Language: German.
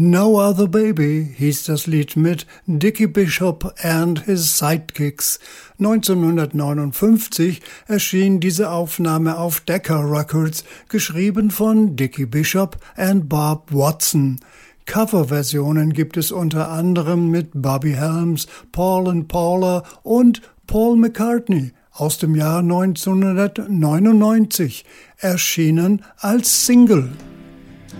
No Other Baby hieß das Lied mit Dickie Bishop and his Sidekicks. 1959 erschien diese Aufnahme auf Decca Records, geschrieben von Dickie Bishop und Bob Watson. Coverversionen gibt es unter anderem mit Bobby Helms, Paul and Paula und Paul McCartney aus dem Jahr 1999, erschienen als Single.